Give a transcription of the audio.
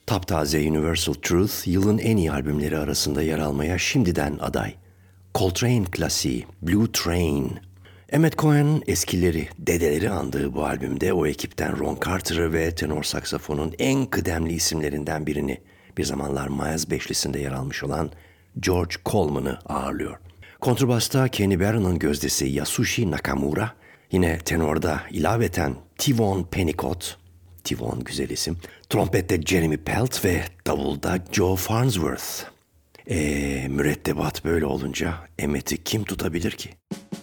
Taptaze Universal Truth yılın en iyi albümleri arasında yer almaya şimdiden aday. Coltrane klasiği Blue Train. Emmett Cohen'ın eskileri, dedeleri andığı bu albümde o ekipten Ron Carter'ı ve tenor saksafonun en kıdemli isimlerinden birini, bir zamanlar Miles Beşlisi'nde yer almış olan George Coleman'ı ağırlıyor. Kontrbasta Kenny Barron'ın gözdesi Yasushi Nakamura, yine tenorda ilaveten Tivon Pennicott, Tivon güzel isim, trompette Jeremy Pelt ve davulda Joe Farnsworth. Mürettebat böyle olunca Emmett'i kim tutabilir ki?